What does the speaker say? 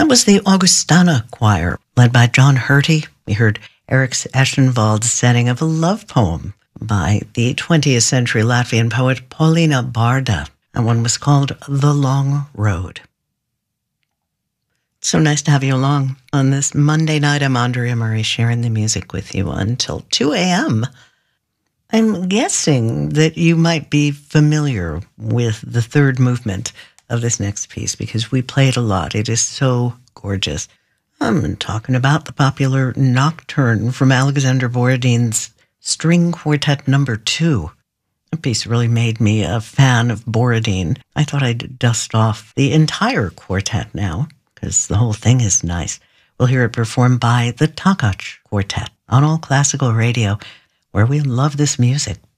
was the Augustana Choir, led by John Hurty. We heard Eric Eschenwald's setting of a love poem by the 20th century Latvian poet Paulina Barda. That one was called The Long Road. So nice to have you along on this Monday night. I'm Andrea Murray, sharing the music with you until 2 a.m. I'm guessing that you might be familiar with the third movement of this next piece because we play it a lot. It is so gorgeous. I'm talking about the popular Nocturne from Alexander Borodin's String Quartet No. 2. The piece really made me a fan of Borodin. I thought I'd dust off the entire quartet now, because the whole thing is nice. We'll hear it performed by the Takács Quartet on All Classical Radio, where we love this music.